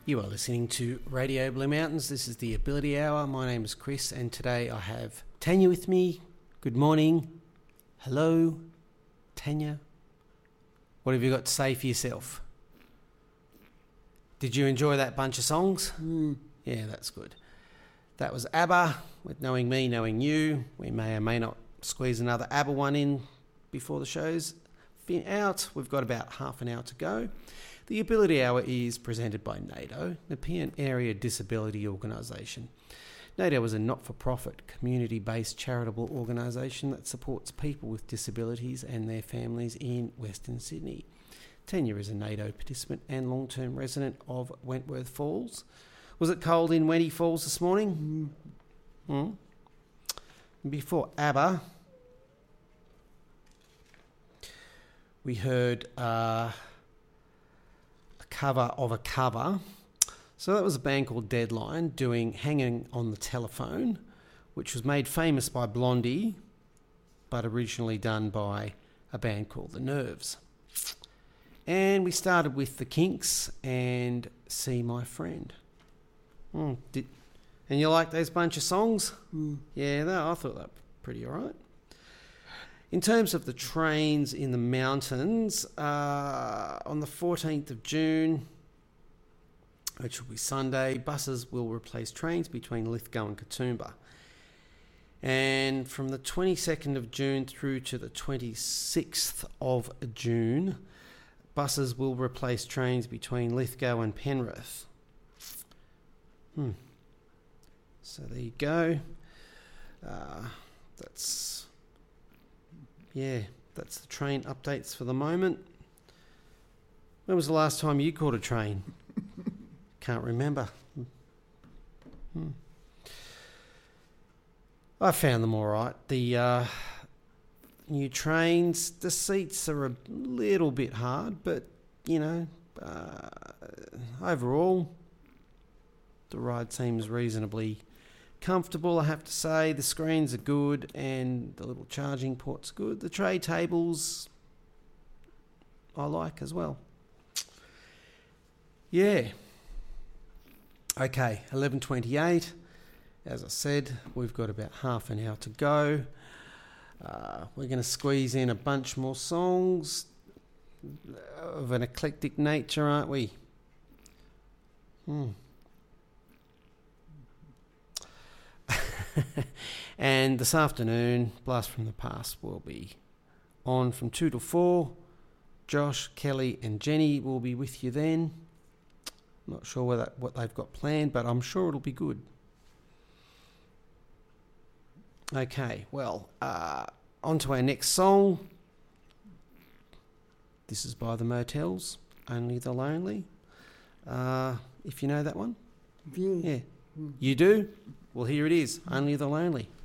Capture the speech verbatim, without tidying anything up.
You are listening to Radio Blue Mountains. This is the Ability Hour. My name is Chris, and today I have Tanya with me. Good morning. Hello, Tanya. What have you got to say for yourself? Did you enjoy that bunch of songs? Mm. Yeah, that's good. That was ABBA with Knowing Me, Knowing You. We may or may not squeeze another ABBA one in before the show's out. We've got about half an hour to go. The Ability Hour is presented by NAIDO, the Nepean Area Disability Organisation. NAIDO is a not-for-profit, community-based charitable organisation that supports people with disabilities and their families in Western Sydney. Tanya is a NAIDO participant and long-term resident of Wentworth Falls. Was it cold in Wenty Falls this morning? Mm. Mm. Before ABBA, we heard... Uh, cover of a cover. So that was a band called Deadline doing Hanging on the Telephone, which was made famous by Blondie, but originally done by a band called The Nerves. And we started with The Kinks and See My Friend. Mm, did, and you like those bunch of songs? Mm. Yeah, no, I thought that was pretty all right. In terms of the trains in the mountains, uh, on the fourteenth of June, which will be Sunday, buses will replace trains between Lithgow and Katoomba. And from the twenty-second of June through to the twenty-sixth of June, buses will replace trains between Lithgow and Penrith. Hmm. So there you go. Uh, that's... Yeah, that's the train updates for the moment. When was the last time you caught a train? Can't remember. Hmm. I found them all right. The uh, new trains, the seats are a little bit hard, but, you know, uh, overall, the ride seems reasonably comfortable, I have to say. The screens are good and the little charging port's good. The tray tables I like as well. Yeah. Okay, eleven twenty-eight. As I said, we've got about half an hour to go. Uh, we're going to squeeze in a bunch more songs of an eclectic nature, aren't we? Hmm. And this afternoon, Blast from the Past will be on from two to four. Josh, Kelly and Jenny will be with you then. Not sure whether, what they've got planned, but I'm sure it'll be good. Okay, well, uh, on to our next song. This is by the Motels, Only the Lonely. Uh, if you know that one? Yeah. Yeah. You do? Well, here it is, Only the Lonely.